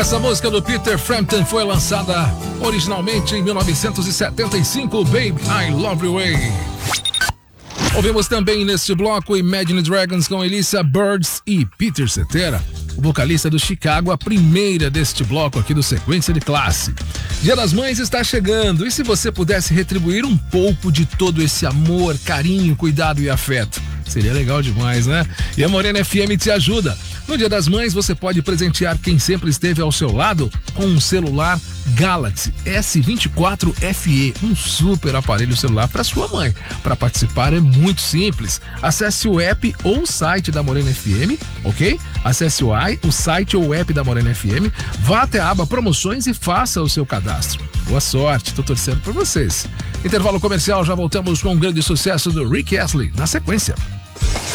Essa música do Peter Frampton foi lançada originalmente em 1975, Baby, I Love You Way. Ouvimos também neste bloco Imagine Dragons com Elissa Birds e Peter Cetera, o vocalista do Chicago, a primeira deste bloco aqui do Sequência de Classe. Dia das Mães está chegando, e se você pudesse retribuir um pouco de todo esse amor, carinho, cuidado e afeto? Seria legal demais, né? E a Morena FM te ajuda. No Dia das Mães, você pode presentear quem sempre esteve ao seu lado com um celular Galaxy S24 FE, um super aparelho celular para sua mãe. Para participar é muito simples. Acesse o app ou o site da Morena FM, ok? Acesse o site ou o app da Morena FM, vá até a aba Promoções e faça o seu cadastro. Boa sorte, tô torcendo por vocês. Intervalo comercial, já voltamos com um grande sucesso do Rick Astley na sequência.